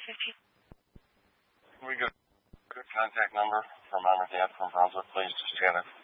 assist you? Can we get a good contact number for Mom or Dad from Brunswick, please? Just had a